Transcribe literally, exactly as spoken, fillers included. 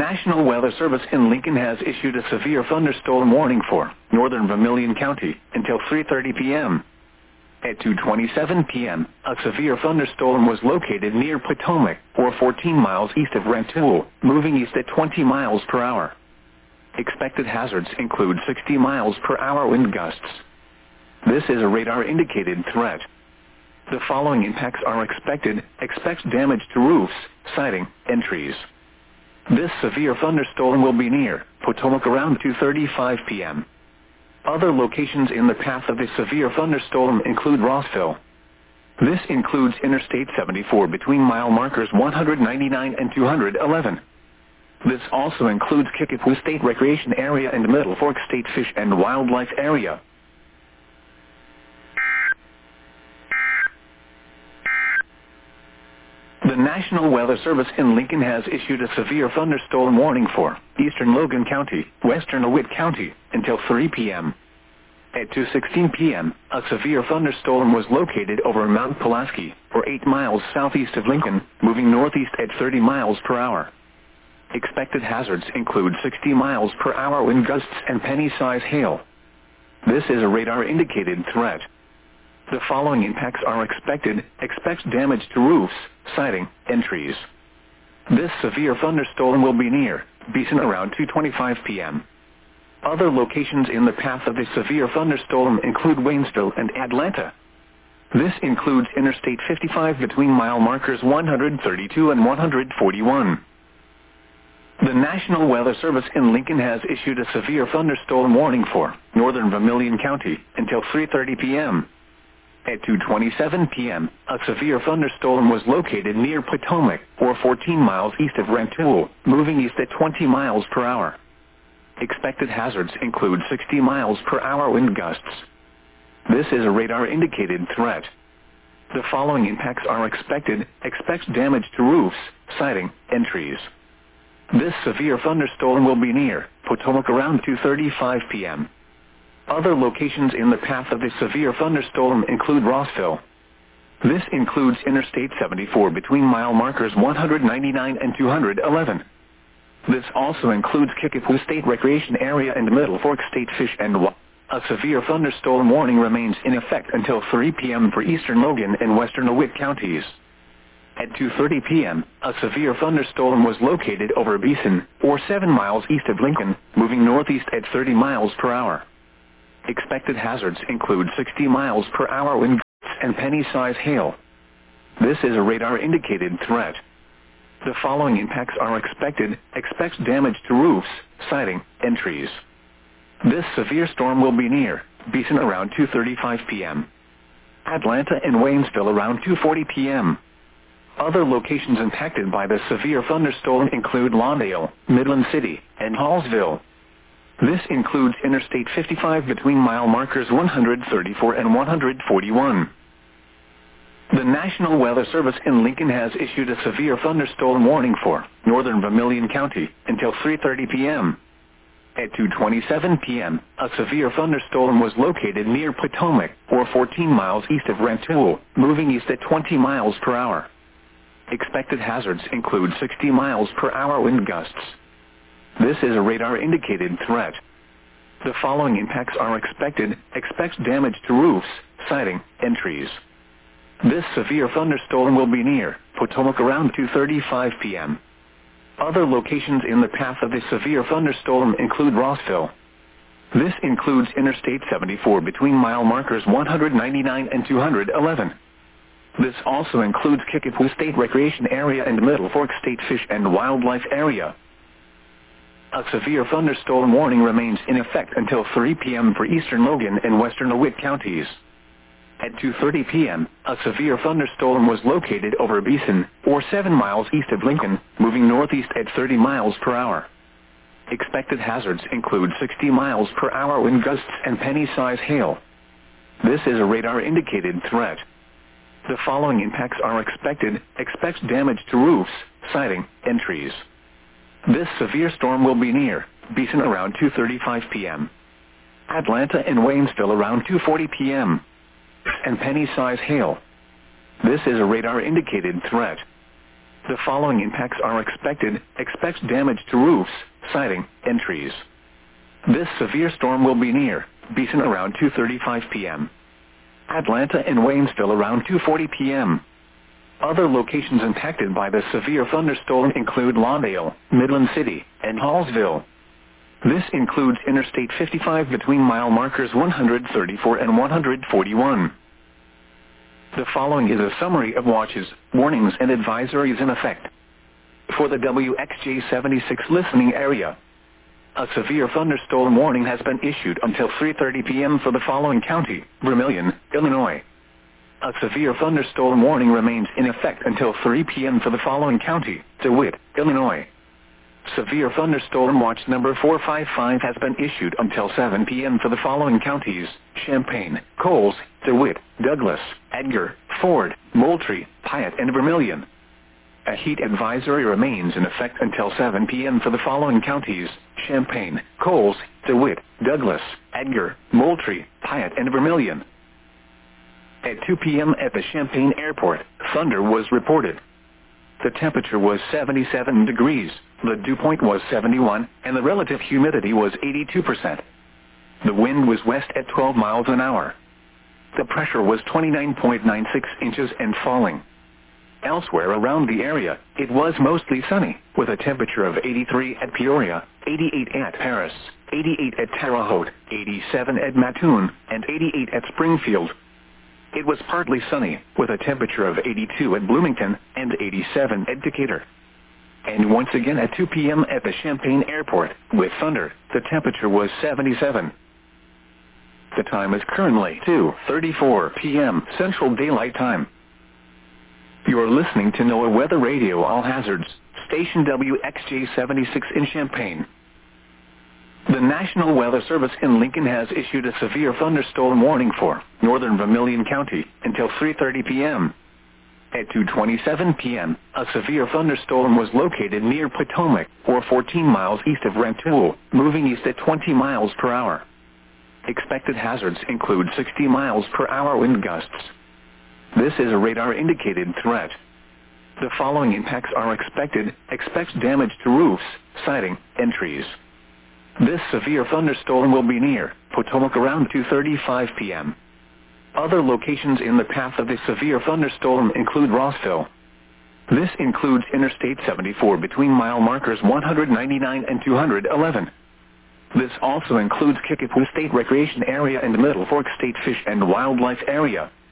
National Weather Service in Lincoln has issued a severe thunderstorm warning for northern Vermilion County until three thirty p m At two twenty-seven p m, a severe thunderstorm was located near Potomac, or fourteen miles east of Rantoul, moving east at twenty miles per hour. Expected hazards include sixty miles per hour wind gusts. This is a radar-indicated threat. The following impacts are expected. Expect damage to roofs, siding, and trees. This severe thunderstorm will be near Potomac around two thirty-five p m Other locations in the path of the severe thunderstorm include Rossville. This includes Interstate seventy-four between mile markers one ninety-nine and two eleven. This also includes Kickapoo State Recreation Area and Middle Fork State Fish and Wildlife Area. The National Weather Service in Lincoln has issued a severe thunderstorm warning for eastern Logan County, western DeWitt County, until three p m At two sixteen p m, a severe thunderstorm was located over Mount Pulaski, or eight miles southeast of Lincoln, moving northeast at thirty miles per hour. Expected hazards include sixty miles per hour wind gusts and penny-size hail. This is a radar-indicated threat. The following impacts are expected. Expect damage to roofs, siding, and trees. This severe thunderstorm will be near Beeson around two twenty-five p m Other locations in the path of the severe thunderstorm include Waynesville and Atlanta. This includes Interstate fifty-five between mile markers one thirty-two and one forty-one. The National Weather Service in Lincoln has issued a severe thunderstorm warning for northern Vermilion County until three thirty p m At two twenty-seven p m, a severe thunderstorm was located near Potomac, or fourteen miles east of Rantoul, moving east at twenty miles per hour. Expected hazards include sixty miles per hour wind gusts. This is a radar-indicated threat. The following impacts are expected. Expect damage to roofs, siding, and trees. This severe thunderstorm will be near Potomac around two thirty-five p m Other locations in the path of the severe thunderstorm include Rossville. This includes Interstate seventy-four between mile markers one ninety-nine and two eleven. This also includes Kickapoo State Recreation Area and Middle Fork State Fish and Wildlife. A severe thunderstorm warning remains in effect until three p m for eastern Logan and western DeWitt counties. At two thirty p m, a severe thunderstorm was located over Beeson, or seven miles east of Lincoln, moving northeast at thirty miles per hour. Expected hazards include sixty miles per hour wind gusts and penny-size hail. This is a radar-indicated threat. The following impacts are expected. Expect damage to roofs, siding, and trees. This severe storm will be near Beeson around two thirty-five p m Atlanta and Waynesville around two forty p m Other locations impacted by the severe thunderstorm include Lawndale, Midland City, and Hallsville. This includes Interstate fifty-five between mile markers one thirty-four and one forty-one. The National Weather Service in Lincoln has issued a severe thunderstorm warning for northern Vermilion County until three thirty p m At two twenty-seven p m, a severe thunderstorm was located near Potomac, or fourteen miles east of Rantoul, moving east at twenty miles per hour. Expected hazards include sixty miles per hour wind gusts. This is a radar-indicated threat. The following impacts are expected. Expect damage to roofs, siding, and trees. This severe thunderstorm will be near Potomac around two thirty-five p m Other locations in the path of the severe thunderstorm include Rossville. This includes Interstate seventy-four between mile markers one ninety-nine and two eleven. This also includes Kickapoo State Recreation Area and Middle Fork State Fish and Wildlife Area. A severe thunderstorm warning remains in effect until three p m for eastern Logan and western DeWitt counties. At two thirty p m, a severe thunderstorm was located over Beeson, or seven miles east of Lincoln, moving northeast at thirty miles per hour. Expected hazards include sixty miles per hour wind gusts and penny-size hail. This is a radar-indicated threat. The following impacts are expected. Expect damage to roofs, siding, and trees. This severe storm will be near Beeson around two thirty-five p m Atlanta and Waynesville around two forty p m and penny-size hail. This is a radar-indicated threat. The following impacts are expected. Expect damage to roofs, siding, and trees. This severe storm will be near Beeson around two thirty-five p m Atlanta and Waynesville around two forty p m Other locations impacted by the severe thunderstorm include Lawndale, Midland City, and Hallsville. This includes Interstate fifty-five between mile markers one thirty-four and one forty-one. The following is a summary of watches, warnings and advisories in effect. For the W X J seventy-six listening area, a severe thunderstorm warning has been issued until three thirty p m for the following county: Vermilion, Illinois. A severe thunderstorm warning remains in effect until three p m for the following county: DeWitt, Illinois. Severe thunderstorm watch number four five five has been issued until seven p m for the following counties: Champaign, Coles, DeWitt, Douglas, Edgar, Ford, Moultrie, Piatt, and Vermilion. A heat advisory remains in effect until seven p m for the following counties: Champaign, Coles, DeWitt, Douglas, Edgar, Moultrie, Piatt, and Vermilion. At two p m at the Champaign Airport, thunder was reported. The temperature was seventy-seven degrees, the dew point was seventy-one, and the relative humidity was eighty-two percent. The wind was west at twelve miles an hour. The pressure was twenty-nine point nine six inches and falling. Elsewhere around the area, it was mostly sunny, with a temperature of eighty-three at Peoria, eighty-eight at Paris, eighty-eight at Terre Haute, eighty-seven at Mattoon, and eighty-eight at Springfield. It was partly sunny, with a temperature of eighty-two at Bloomington, and eighty-seven at Decatur. And once again at two p m at the Champaign Airport, with thunder, the temperature was seventy-seven. The time is currently two thirty-four p m Central Daylight Time. You are listening to NOAA Weather Radio All Hazards, station W X J seventy-six in Champaign. The National Weather Service in Lincoln has issued a severe thunderstorm warning for northern Vermilion County until three thirty p m At two twenty-seven p m, a severe thunderstorm was located near Potomac, or fourteen miles east of Rantoul, moving east at twenty miles per hour. Expected hazards include sixty miles per hour wind gusts. This is a radar-indicated threat. The following impacts are expected. Expect damage to roofs, siding, and trees. This severe thunderstorm will be near Potomac around two thirty-five p m Other locations in the path of the severe thunderstorm include Rossville. This includes Interstate seventy-four between mile markers one ninety-nine and two eleven. This also includes Kickapoo State Recreation Area and Middle Fork State Fish and Wildlife Area.